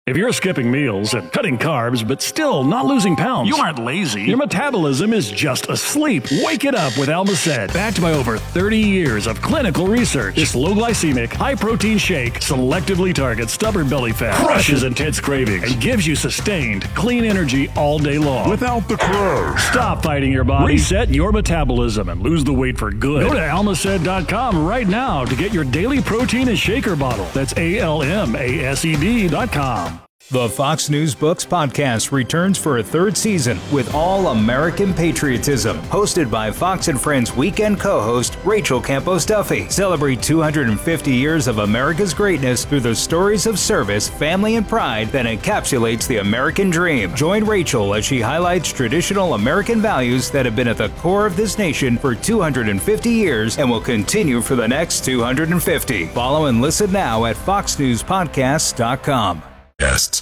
If you're skipping meals and cutting carbs but still not losing pounds, you aren't lazy. Your metabolism is just asleep. Wake it up with Almacet. Backed by over 30 years of clinical research, this low-glycemic, high-protein shake selectively targets stubborn belly fat, crushes intense cravings, and gives you sustained, clean energy all day long. Without the crash. Stop fighting your body, reset your metabolism, and lose the weight for good. Go to Almacet.com right now to get your daily protein and shaker bottle. That's ALMASED.com. The Fox News Books podcast returns for a third season with all American patriotism. Hosted by Fox and Friends weekend co-host Rachel Campos Duffy. Celebrate 250 years of America's greatness through the stories of service, family, and pride that encapsulates the American dream. Join Rachel as she highlights traditional American values that have been at the core of this nation for 250 years and will continue for the next 250. Follow and listen now at foxnewspodcasts.com. Guests.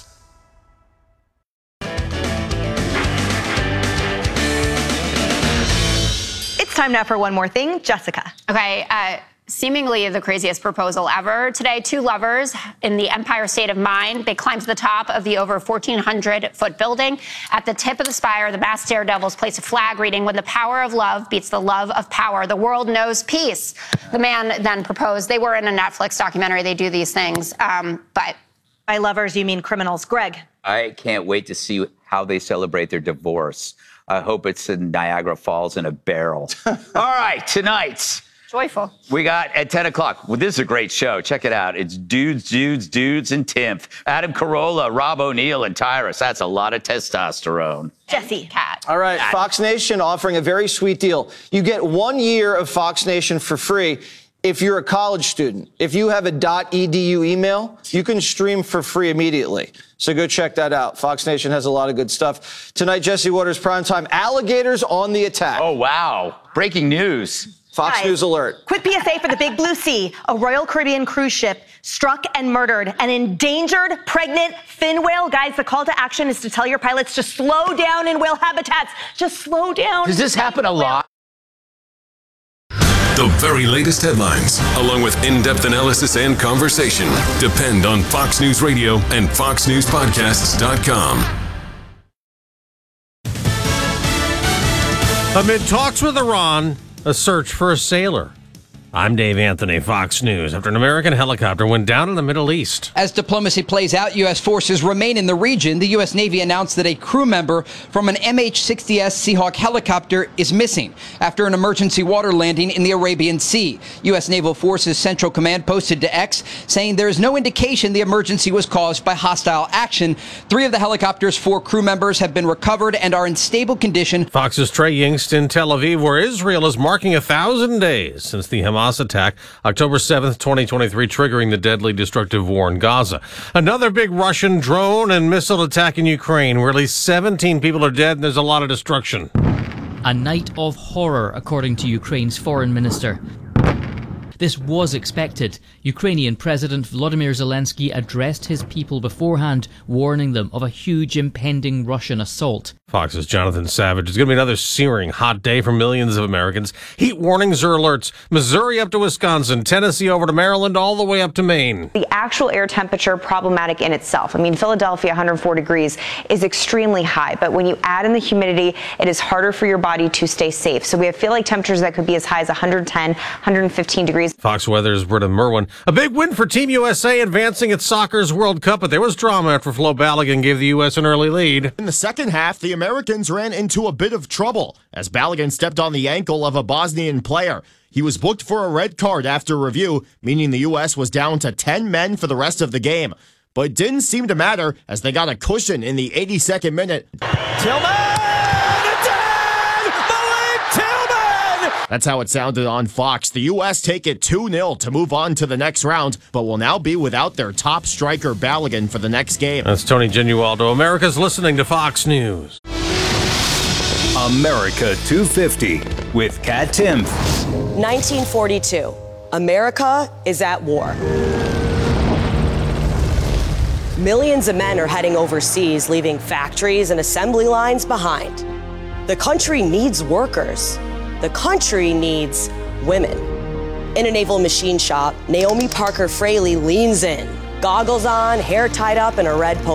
It's time now for one more thing. Jessica. Okay, seemingly the craziest proposal ever. Today, two lovers in the Empire State of Mind, they climbed to the top of the over 1,400-foot building. At the tip of the spire, the masked daredevils placed a flag reading, "When the power of love beats the love of power, the world knows peace." The man then proposed. They were in a Netflix documentary. They do these things, but... By lovers, you mean criminals. Greg. I can't wait to see how they celebrate their divorce. I hope it's in Niagara Falls in a barrel. All right, tonight. Joyful. We got at 10 o'clock. Well, this is a great show. Check it out. It's Dudes, and Timph. Adam Carolla, Rob O'Neill, and Tyrus. That's a lot of testosterone. Jesse. Cat. All right, Fox Nation offering a very sweet deal. You get 1 year of Fox Nation for free. If you're a college student, if you have a .edu email, you can stream for free immediately. So go check that out. Fox Nation has a lot of good stuff. Tonight, Jesse Waters, primetime, alligators on the attack. Oh, wow. Breaking news. Fox News alert. Quick PSA for the Big Blue Sea. A Royal Caribbean cruise ship struck and murdered an endangered pregnant fin whale. Guys, the call to action is to tell your pilots to slow down in whale habitats. Just slow down. Does this happen a lot? The very latest headlines, along with in-depth analysis and conversation, depend on Fox News Radio and FoxNewsPodcasts.com. Amid talks with Iran, a search for a sailor. I'm Dave Anthony, Fox News. After an American helicopter went down in the Middle East. As diplomacy plays out, U.S. forces remain in the region. The U.S. Navy announced that a crew member from an MH-60S Seahawk helicopter is missing after an emergency water landing in the Arabian Sea. U.S. Naval Forces Central Command posted to X saying there is no indication the emergency was caused by hostile action. 3 of the helicopter's 4 crew members have been recovered and are in stable condition. Fox's Trey Yingst in Tel Aviv, where Israel is marking 1,000 days since the Hamas attack, October 7th, 2023, triggering the deadly destructive war in Gaza. Another big Russian drone and missile attack in Ukraine, where at least 17 people are dead and there's a lot of destruction. A night of horror, according to Ukraine's foreign minister. This was expected. Ukrainian President Volodymyr Zelensky addressed his people beforehand, warning them of a huge impending Russian assault. Fox's Jonathan Savage. It's going to be another searing hot day for millions of Americans. Heat warnings or alerts. Missouri up to Wisconsin, Tennessee over to Maryland, all the way up to Maine. The actual air temperature problematic in itself. I mean, Philadelphia, 104 degrees is extremely high, but when you add in the humidity, it is harder for your body to stay safe. So we feel like temperatures that could be as high as 110, 115 degrees. Fox Weather's Britta Merwin. A big win for Team USA advancing at soccer's World Cup, but there was drama after Flo Balogun gave the U.S. an early lead. In the second half, the Americans ran into a bit of trouble as Balogun stepped on the ankle of a Bosnian player. He was booked for a red card after review, meaning the U.S. was down to 10 men for the rest of the game. But it didn't seem to matter as they got a cushion in the 82nd minute. Tillman! That's how it sounded on Fox. The U.S. take it 2-0 to move on to the next round, but will now be without their top striker Balogun for the next game. That's Tony Genualdo. America's listening to Fox News. America 250 with Kat Timph. 1942. America is at war. Millions of men are heading overseas, leaving factories and assembly lines behind. The country needs workers. The country needs women. In a naval machine shop, Naomi Parker Fraley leans in, goggles on, hair tied up in a red polo.